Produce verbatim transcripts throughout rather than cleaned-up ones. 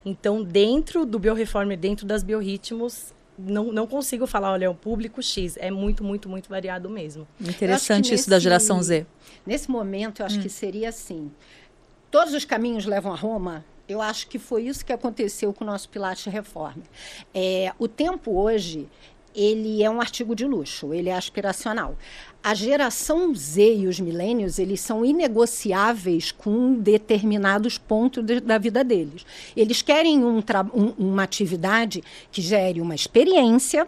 Então, dentro do Bioreformer, dentro das biorritmos, não, não consigo falar, olha, é o público X. É muito, muito, muito variado mesmo. Interessante isso nesse, da geração Z. Nesse momento, eu acho hum. que seria assim. Todos os caminhos levam a Roma. Eu acho que foi isso que aconteceu com o nosso Pilates Reformer. É, o tempo hoje, ele é um artigo de luxo, ele é aspiracional. A geração Z e os milênios, eles são inegociáveis com determinados pontos de, da vida deles. Eles querem um tra- um, uma atividade que gere uma experiência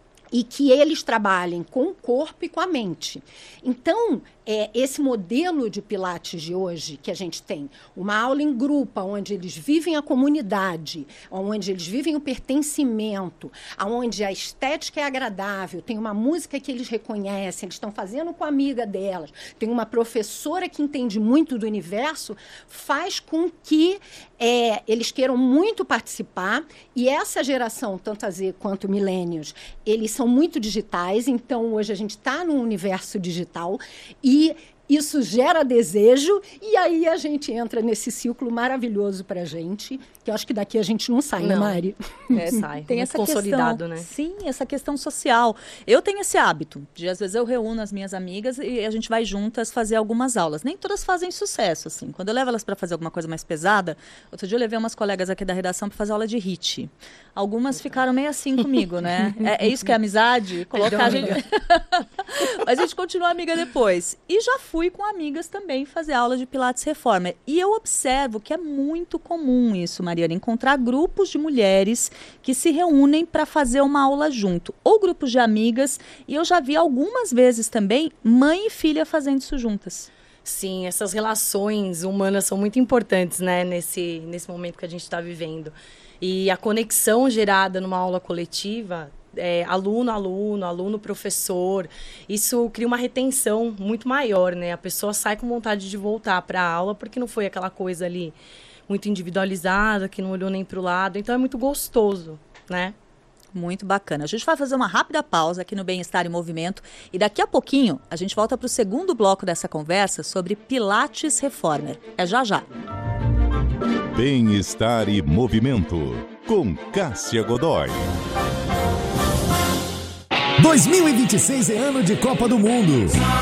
e que eles trabalhem com o corpo e com a mente. Então, é, esse modelo de Pilates de hoje, que a gente tem uma aula em grupo, onde eles vivem a comunidade, onde eles vivem o pertencimento, onde a estética é agradável, tem uma música que eles reconhecem, eles estão fazendo com a amiga delas, tem uma professora que entende muito do universo, faz com que é, eles queiram muito participar, e essa geração, tanto a Z quanto millennials, eles são muito digitais, então hoje a gente está num universo digital, e isso gera desejo, e aí a gente entra nesse ciclo maravilhoso para a gente, que eu acho que daqui a gente não sai, não. né, Mari? É, sai. Tem muito essa consolidado, questão, né? Sim, essa questão social. Eu tenho esse hábito de, às vezes, eu reúno as minhas amigas e a gente vai juntas fazer algumas aulas. Nem todas fazem sucesso, assim. Quando eu levo elas para fazer alguma coisa mais pesada, outro dia eu levei umas colegas aqui da redação para fazer aula de H I I T. Algumas ficaram meio assim comigo, né? É, é isso que é amizade? Colocar a gente... Mas a gente continua amiga depois. E já fui com amigas também fazer aula de Pilates Reformer. E eu observo que é muito comum isso, Mariana, encontrar grupos de mulheres que se reúnem para fazer uma aula junto. Ou grupos de amigas. E eu já vi algumas vezes também mãe e filha fazendo isso juntas. Sim, essas relações humanas são muito importantes, né, nesse, nesse momento que a gente está vivendo. E a conexão gerada numa aula coletiva, é, aluno, aluno, aluno, professor, isso cria uma retenção muito maior, né? A pessoa sai com vontade de voltar para a aula porque não foi aquela coisa ali muito individualizada, que não olhou nem para o lado. Então é muito gostoso, né? Muito bacana. A gente vai fazer uma rápida pausa aqui no Bem-Estar em Movimento e daqui a pouquinho a gente volta para o segundo bloco dessa conversa sobre Pilates Reformer. É já já. Bem-Estar e Movimento, com Cássia Godoy. dois mil e vinte e seis é ano de Copa do Mundo.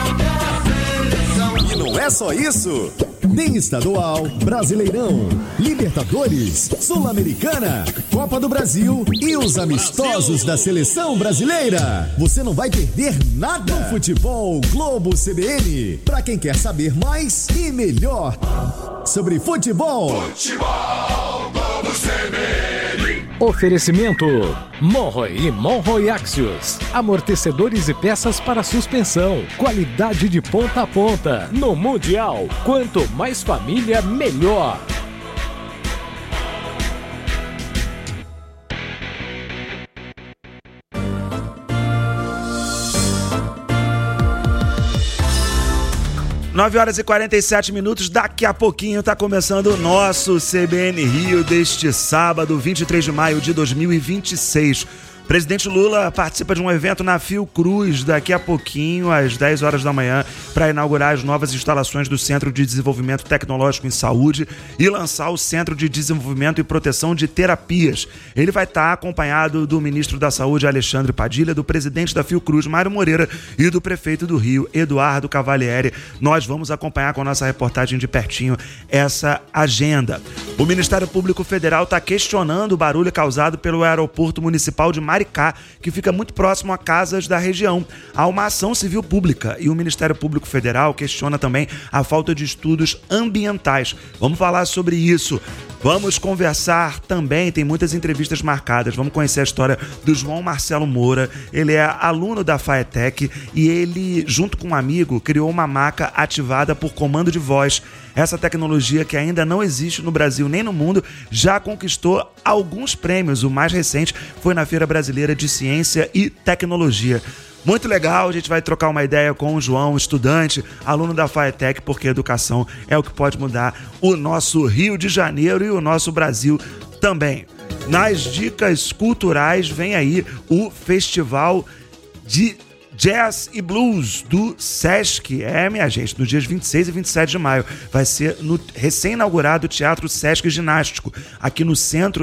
E não é só isso. Tem estadual, Brasileirão, Libertadores, Sul-Americana, Copa do Brasil e os amistosos da Seleção Brasileira. Você não vai perder nada no Futebol Globo C B N. Pra quem quer saber mais e melhor sobre futebol. Futebol Globo C B N. Oferecimento Monroe e Monroe Axios. Amortecedores e peças para suspensão. Qualidade de ponta a ponta. No Mundial, quanto mais família, melhor. nove horas e quarenta e sete minutos, daqui a pouquinho está começando o nosso C B N Rio deste sábado, vinte e três de maio de dois mil e vinte e seis. Presidente Lula participa de um evento na Fiocruz daqui a pouquinho, às dez horas da manhã, para inaugurar as novas instalações do Centro de Desenvolvimento Tecnológico em Saúde e lançar o Centro de Desenvolvimento e Proteção de Terapias. Ele vai estar acompanhado do ministro da Saúde, Alexandre Padilha, do presidente da Fiocruz, Mário Moreira, e do prefeito do Rio, Eduardo Cavalieri. Nós vamos acompanhar com a nossa reportagem de pertinho essa agenda. O Ministério Público Federal está questionando o barulho causado pelo aeroporto municipal de Maricá, que fica muito próximo a casas da região. Há uma ação civil pública e o Ministério Público Federal questiona também a falta de estudos ambientais. Vamos falar sobre isso. Vamos conversar também, tem muitas entrevistas marcadas. Vamos conhecer a história do João Marcelo Moura. Ele é aluno da FAETEC e ele, junto com um amigo, criou uma maca ativada por comando de voz. Essa tecnologia, que ainda não existe no Brasil nem no mundo, já conquistou alguns prêmios. O mais recente foi na Feira Brasileira de Ciência e Tecnologia. Muito legal, a gente vai trocar uma ideia com o João, estudante, aluno da FAETEC, porque educação é o que pode mudar o nosso Rio de Janeiro e o nosso Brasil também. Nas dicas culturais vem aí o Festival de Jazz e Blues do Sesc. É, minha gente, nos dias vinte e seis e vinte e sete de maio. Vai ser no recém-inaugurado Teatro Sesc Ginástico, aqui no centro